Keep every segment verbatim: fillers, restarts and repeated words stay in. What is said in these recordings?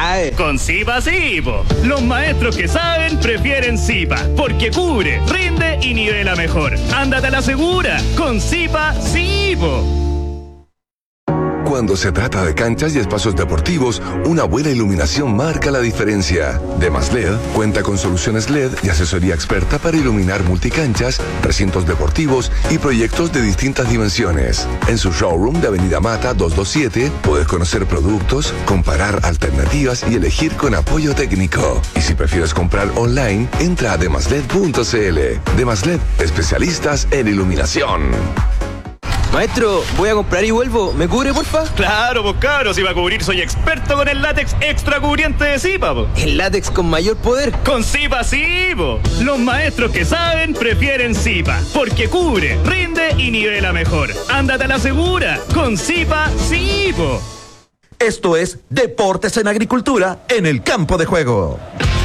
cae. Con Zipa sí, po. Los maestros que saben prefieren Zipa, porque cubre, rinde y nivela mejor. Ándate a la segura. Con Zipa sí, po. Cuando se trata de canchas y espacios deportivos, una buena iluminación marca la diferencia. Demas L E D cuenta con soluciones L E D y asesoría experta para iluminar multicanchas, recintos deportivos y proyectos de distintas dimensiones. En su showroom de Avenida Mata doscientos veintisiete puedes conocer productos, comparar alternativas y elegir con apoyo técnico. Y si prefieres comprar online, entra a demasled punto cl. Demas L E D, especialistas en iluminación. Maestro, voy a comprar y vuelvo. ¿Me cubre, porfa? Claro, pues cabros, si va a cubrir soy experto con el látex extra cubriente de Zipa, po. El látex con mayor poder. Con Zipa sí, po. Los maestros que saben prefieren Zipa, porque cubre, rinde y nivela mejor. Ándate a la segura. Con Zipa sí, po. Esto es Deportes en Agricultura en el campo de juego.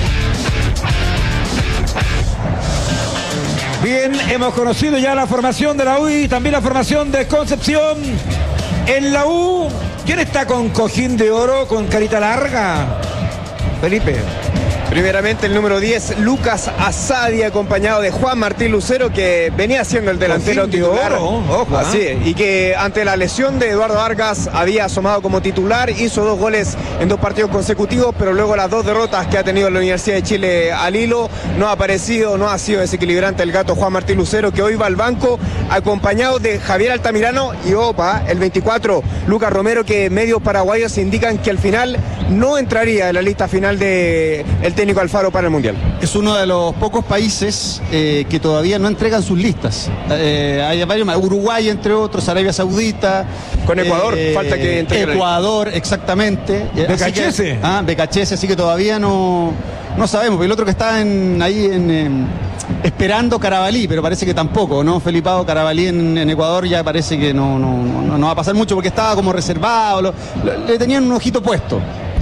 Bien, hemos conocido ya la formación de la U y también la formación de Concepción. En la U, ¿quién está con cojín de oro, con carita larga? Felipe. Primeramente el número diez, Lucas Asadi, acompañado de Juan Martín Lucero, que venía siendo el delantero titular. Oro, ojo, Así es, y que ante la lesión de Eduardo Vargas había asomado como titular, hizo dos goles en dos partidos consecutivos, pero luego las dos derrotas que ha tenido la Universidad de Chile al hilo, no ha aparecido, no ha sido desequilibrante el gato Juan Martín Lucero, que hoy va al banco, acompañado de Javier Altamirano y opa, el veinticuatro, Lucas Romero, que medios paraguayos indican que al final no entraría en la lista final de el técnico Alfaro para el Mundial. Es uno de los pocos países eh, que todavía no entregan sus listas. Eh, hay varios más, Uruguay entre otros, Arabia Saudita. Con Ecuador, eh, falta que entregue. Ecuador, exactamente. Becachese. Ah, Becachese, así que todavía no, no sabemos. El otro que está en, ahí en, en, esperando Carabalí, pero parece que tampoco, ¿no? Felipao Carabalí en, en Ecuador ya parece que no, no, no, no va a pasar mucho porque estaba como reservado, lo, lo, le tenían un ojito puesto.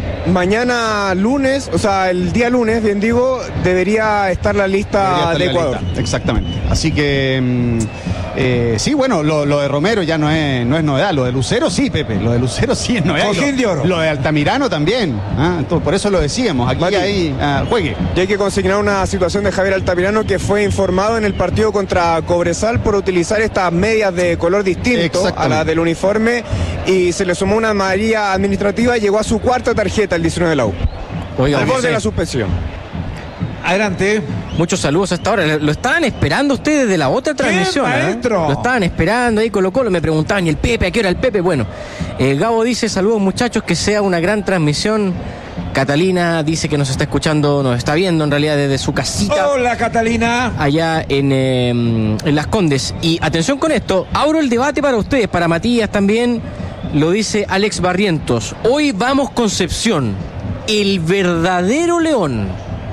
Mañana lunes, o sea, el día lunes, bien digo, debería estar la lista de Ecuador. Lista, exactamente. Así que, eh, sí, bueno, lo, lo de Romero ya no es, no es novedad. Lo de Lucero sí, Pepe. Lo de Lucero sí es novedad. Cojín de oro. Lo de Altamirano también. ¿Ah? Entonces, por eso lo decíamos. Aquí Mati, ahí, ah, juegue. Y hay que consignar una situación de Javier Altamirano, que fue informado en el partido contra Cobresal por utilizar estas medias de color distinto a la del uniforme, y se le sumó una amarilla administrativa y llegó a su cuarta tarjeta el diecinueve de la U. Oiga, al borde sí. de la suspensión. Adelante. Muchos saludos hasta ahora. Lo estaban esperando ustedes de la otra transmisión. Bien, maestro. ¿eh? Lo estaban esperando ahí, Colo Colo. Me preguntaban, ¿y el Pepe? ¿A qué hora el Pepe? Bueno, eh, Gabo dice, saludos muchachos, que sea una gran transmisión. Catalina dice que nos está escuchando, nos está viendo en realidad desde su casita. Hola, Catalina. Allá en, eh, en Las Condes. Y atención con esto, abro el debate para ustedes, para Matías también. Lo dice Alex Barrientos. Hoy vamos Concepción. El verdadero león.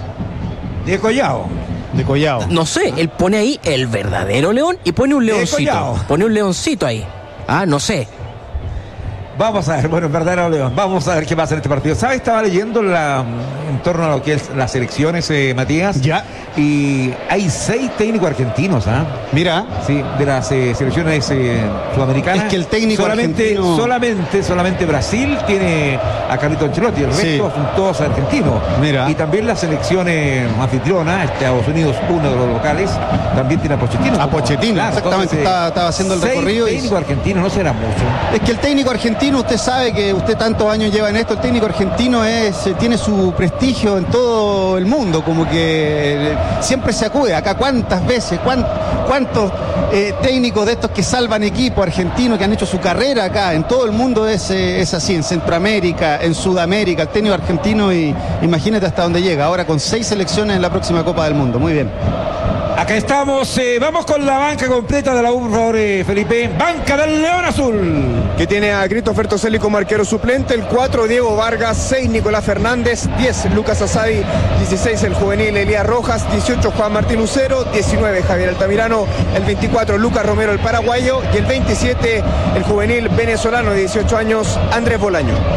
De Collao. De Collao. No sé, él pone ahí el verdadero león y pone un leoncito. Collao. Pone un leoncito ahí. Ah, no sé. Vamos a ver, bueno, verdadero León, vamos a ver qué pasa en este partido. ¿Sabes? Estaba leyendo la, en torno a lo que es las selecciones, eh, Matías. Ya. Y hay seis técnicos argentinos, ¿ah? ¿eh? Mira. Sí, de las eh, selecciones eh, sudamericanas. Es que el técnico solamente, argentino... Solamente, solamente Brasil tiene a Carlito Ancelotti, el Sí. resto son todos argentinos. Mira. Y también la selección eh, anfitriona, Estados Unidos, uno de los locales, también tiene a Pochettino. A Pochettino, Claro, exactamente, entonces, estaba, estaba haciendo el seis recorrido. y técnicos argentinos no será mucho. Es que el técnico argentino, usted sabe que usted tantos años lleva en esto, el técnico argentino es eh, tiene su prestigio en todo el mundo, como que eh, siempre se acude. Acá cuántas veces, cuán, cuántos eh, técnicos de estos que salvan equipos argentinos que han hecho su carrera acá, en todo el mundo es, eh, es así, en Centroamérica, en Sudamérica, el técnico argentino, y imagínate hasta dónde llega, ahora con seis selecciones en la próxima Copa del Mundo. Muy bien. Acá estamos, eh, vamos con la banca completa de la U, por favor, eh, Felipe. Banca del León Azul. Que tiene a Christopher Toselli como arquero suplente, el cuatro Diego Vargas, seis Nicolás Fernández, diez Lucas Asadi, dieciséis el juvenil Elías Rojas, dieciocho Juan Martín Lucero, diecinueve Javier Altamirano, el veinticuatro Lucas Romero el paraguayo y el veintisiete el juvenil venezolano de dieciocho años Andrés Bolaño.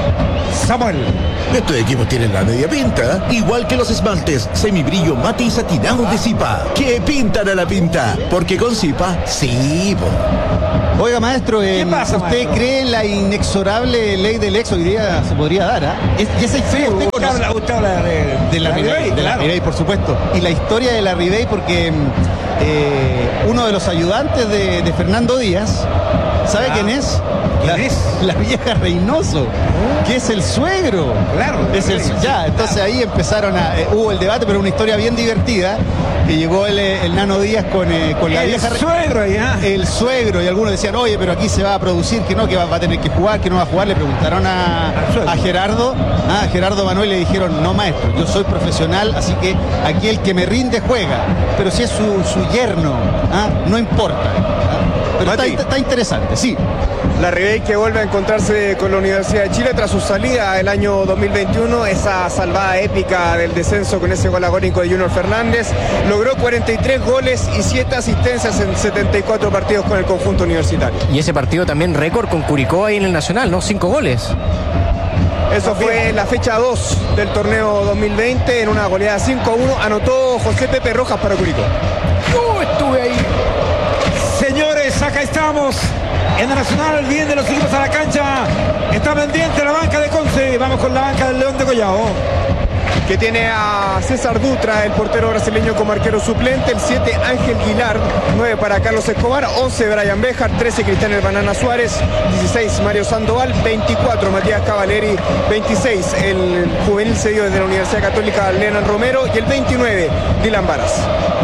Samuel. Estos equipos tienen la media pinta, igual que los esmaltes semibrillo mate y satinados de Zipa, que pintan a la pinta, porque con Zipa, sí, po. Oiga, maestro, eh, pasa, ¿usted maestro? cree en la inexorable ley del ex? Hoy día se podría dar, ¿ah? ¿eh? Y esa historia usted Usted conoce- habla, usted habla de, de la Ribey, de la claro. Ribey, por supuesto. Y la historia de la Ribey porque eh, uno de los ayudantes de, de Fernando Díaz, ¿sabe Ah. quién es? ¿Quién la, es? la vieja Reynoso, que es el suegro. Claro. Es el, Sí, ya, entonces ahí empezaron a, eh, hubo el debate, pero una historia bien divertida, que llegó el, eh, el Nano Díaz con, eh, con la El vieja Re- suegro ya. el suegro, y algunos decían, oye, pero aquí se va a producir, que no, que va, va a tener que jugar, que no va a jugar. Le preguntaron a, Al suegro. a Gerardo, ah, a Gerardo Manuel, le dijeron, no, maestro, yo soy profesional, así que aquí el que me rinde juega, pero si es su, su yerno, ah, no importa. Ah, pero está, Mati. está interesante, sí. La Ribey que vuelve a encontrarse con la Universidad de Chile tras su salida el año dos mil veintiuno, esa salvada épica del descenso con ese gol agónico de Junior Fernández, logró cuarenta y tres goles y siete asistencias en setenta y cuatro partidos con el conjunto universitario. Y ese partido también récord con Curicó ahí en el Nacional, ¿no? Cinco goles. Eso fue la fecha dos del torneo dos mil veinte, en una goleada cinco a uno, anotó José Pepe Rojas para Curicó. Yo estuve ahí. Señores, acá estamos en el Nacional, bien de los equipos a la cancha. Está pendiente la banca de Conce. Vamos con la banca del León de Collao. Que tiene a César Dutra, el portero brasileño como arquero suplente, el siete Ángel Guilar, nueve para Carlos Escobar, once Brian Béjar, trece Cristian El Banana Suárez, dieciséis Mario Sandoval, veinticuatro Matías Cavaleri, veintiséis el juvenil cedido desde la Universidad Católica Lenan Romero y el veintinueve Dylan Varas.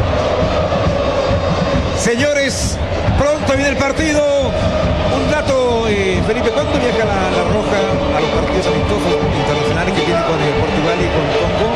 Señores, pronto viene el partido. Un dato, eh, Felipe, ¿cuándo viaja la, la Roja a los partidos amistosos internacionales que tiene con eh, Portugal y con Congo?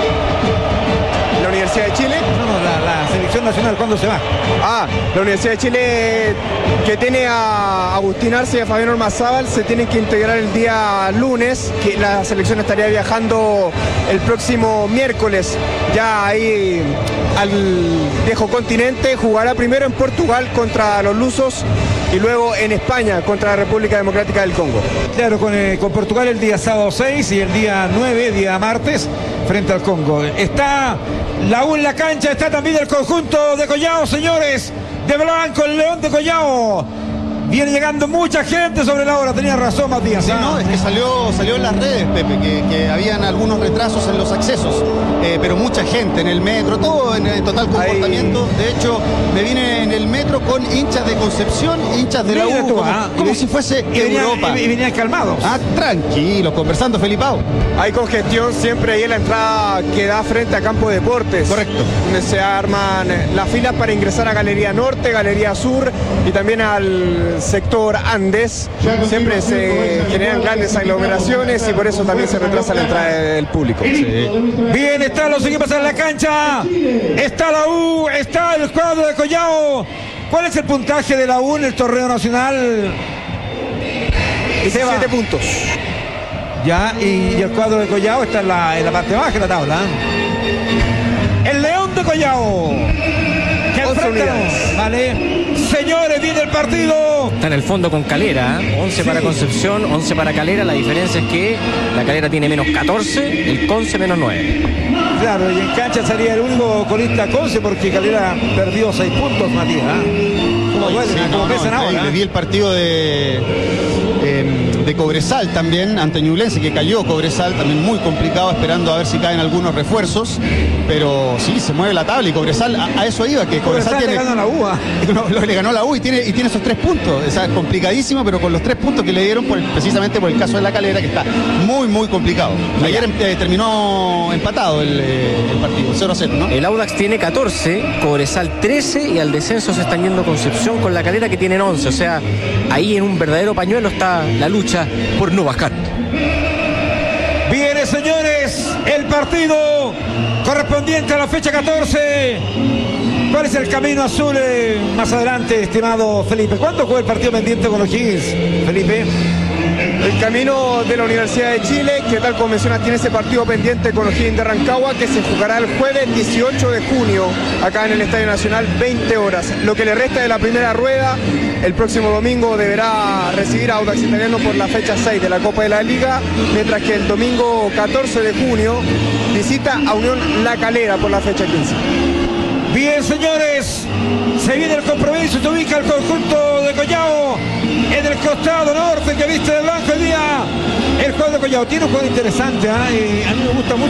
La Universidad de Chile. No, no, la, la selección nacional, ¿cuándo se va? Ah, la Universidad de Chile, que tiene a Agustín Arce y a Fabián Ormazábal, se tienen que integrar el día lunes, que la selección estaría viajando el próximo miércoles, ya ahí al viejo continente. Jugará primero en Portugal contra los lusos y luego en España contra la República Democrática del Congo. Claro, con, eh, con Portugal el día sábado seis y el día nueve, día martes, frente al Congo. Está la U en la cancha, está también el conjunto de Collao, señores, de blanco, el León de Collao. Viene llegando mucha gente sobre la hora, tenía razón Matías. Sí, ¿ah? no, es que salió, salió en las redes, Pepe, que, que habían algunos retrasos en los accesos, eh, pero mucha gente en el metro, todo en el total comportamiento. De hecho, me vine en el metro con hinchas de Concepción, hinchas de la Mira U, tú, como, ah, como y- si fuese y venían- Europa. Y, y venían calmados. Ah, tranquilos, conversando, Felipao. Hay congestión siempre ahí en la entrada que da frente a Campo Deportes. Correcto. Donde se arman las filas para ingresar a Galería Norte, Galería Sur y también al sector Andes. Siempre se generan grandes aglomeraciones y por eso también se retrasa la entrada del público. Bien, están los equipos en la cancha. Está la U, está el cuadro de Collao. ¿Cuál es el puntaje de la U en el torneo nacional? diecisiete puntos. Ya, y, y el cuadro de Collao está en la, en la parte baja de la tabla. El León de Collao. Que once enfrenta- unidades. Vale. Señores, viene el partido. Está en el fondo con Calera, ¿eh? once para Concepción, once para Calera. La diferencia es que la Calera tiene menos catorce, el Conce menos nueve. Claro, y en cancha sería el único colista Conce porque Calera perdió seis puntos, Matías. ¿ah? ¿Cómo Oye, duelen, sí, cómo no, no, pesan ahora? increíble. ¿ah? Vi el partido de, eh, de Cobresal también, ante Ñublense, que cayó Cobresal, también muy complicado, esperando a ver si caen algunos refuerzos. Pero sí, se mueve la tabla y Cobresal, a, a eso iba, que Cobresal, Cobresal tiene... le ganó a la U. ¿ah? No, lo- le ganó la U y tiene, y tiene esos tres puntos. O sea, es complicadísimo, pero con los tres puntos que le dieron por el- precisamente por el caso de la Calera, que está muy, muy complicado. Ayer eh, terminó empatado el, eh, el partido, cero a cero, ¿no? El Audax tiene catorce, Cobresal trece y al descenso se están yendo Concepción con la Calera que tienen once. O sea, ahí en un verdadero pañuelo está la lucha por no bajar. Viene, señores, el partido correspondiente a la fecha catorce. ¿Cuál es el camino azul eh, más adelante, estimado Felipe? ¿Cuándo juega el partido pendiente con los Higgins, Felipe? el camino de la Universidad de Chile, que tal como mencionas tiene ese partido pendiente con O'Higgins de Rancagua, que se jugará el jueves dieciocho de junio, acá en el Estadio Nacional, veinte horas. Lo que le resta de la primera rueda, el próximo domingo deberá recibir a Audax Italiano por la fecha seis de la Copa de la Liga, mientras que el domingo catorce de junio visita a Unión La Calera por la fecha quince. Bien, señores, se viene el compromiso, se ubica el conjunto de Collao en el costado norte que viste de blanco el día. El juego de Collao tiene un juego interesante, ¿eh? A mí me gusta mucho.